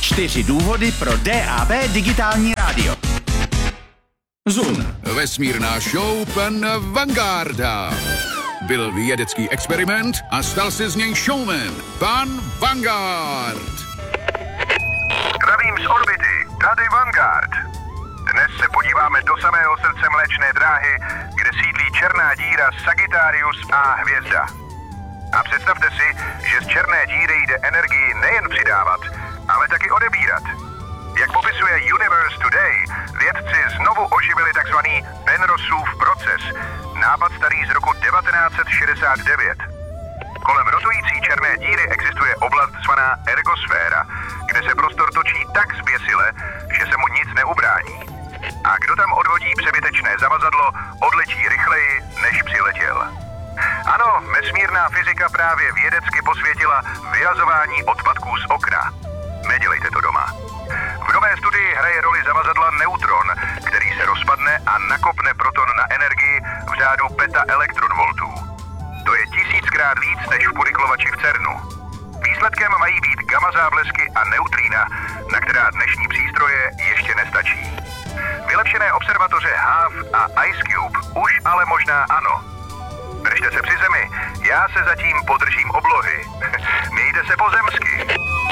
4 důvody pro DAB digitální rádio. Zoom. Vesmírná show pana Vanguarda. Byl vědecký experiment a stal se z něj showman. Pan Vanguard. Zdravím z orbity, tady Vanguard. Dnes se podíváme do samého srdce Mléčné dráhy, kde sídlí černá díra Sagittarius A hvězda. A představte si, že z černé díry jde energii nejen přidávat, ale taky odebírat. Jak popisuje Universe Today, vědci znovu oživili tzv. Penroseův proces, nápad starý z roku 1969. Kolem rotující černé díry existuje oblast zvaná ergosféra, kde se prostor točí tak zběsile, že se mu nic neubrání. A kdo tam odvodí přebytečné zavazadlo, odletí rychleji, než přiletěl. Ano, vesmírná fyzika právě vědecky posvětila vyhazování odpadků z okna. Nedělejte to doma. V nové studii hraje roli zavazadla neutron, který se rozpadne a nakopne proton na energii v řádu petaelektronvoltů. To je 1000krát víc než v Puryklovači v CERNu. Výsledkem mají být gamma záblesky a neutrína, na která dnešní přístroje ještě nestačí. Vylepšené observatoře HAV a IceCube už ale možná ano. Držte se při zemi, já se zatím podržím oblohy. Mějte se pozemsky.